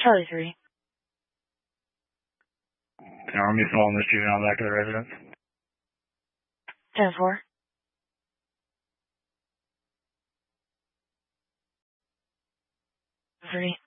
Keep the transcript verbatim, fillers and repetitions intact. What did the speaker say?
Charlie three. Army following this juvenile back to the residence. ten four. Three.